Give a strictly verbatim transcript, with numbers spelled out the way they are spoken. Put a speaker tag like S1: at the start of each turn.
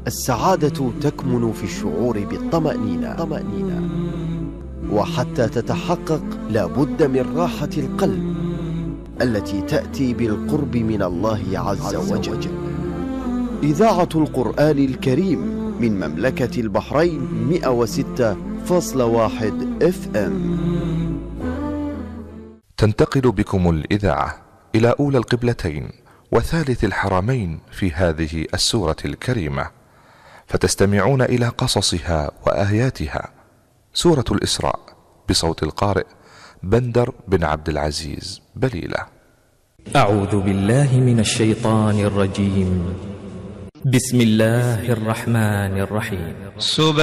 S1: السعادة تكمن في الشعور بالطمأنينة، وحتى تتحقق لا بد من راحة القلب التي تأتي بالقرب من الله عز وجل. إذاعة القرآن الكريم من مملكة البحرين مئة وستة فاصلة واحد اف ام.
S2: تنتقل بكم الإذاعة إلى أولى القبلتين وثالث الحرمين في هذه السورة الكريمة، فتستمعون إلى قصصها وآياتها. سورة الإسراء بصوت القارئ بندر بن عبد العزيز بليلة.
S3: أعوذ بالله من الشيطان الرجيم. بسم الله الرحمن الرحيم.